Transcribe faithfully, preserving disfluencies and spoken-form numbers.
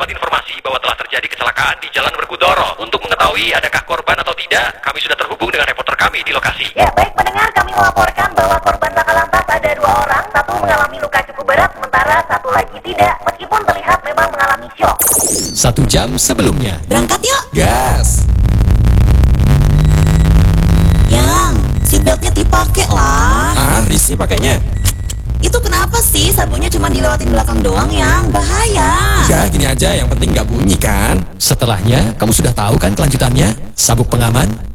mendapat informasi bahwa telah terjadi kecelakaan di Jalan Werkudara. Untuk mengetahui adakah korban atau tidak, kami sudah terhubung dengan reporter kami di lokasi. Ya, baik pendengar, kami melaporkan bahwa korban laka lantas ada dua orang. Satu mengalami luka cukup berat, sementara satu lagi tidak, meskipun terlihat memang mengalami syok. Satu jam sebelumnya. Berangkat yuk. Gas. Yang, seatbeltnya dipakai lah. Ah, risih pakainya. Itu kenapa sih sabunnya cuma dilewatin belakang doang, Yang? Bahaya. Ya, gini aja, yang penting nggak bunyi kan. Setelahnya, kamu sudah tahu kan kelanjutannya? Sabuk pengaman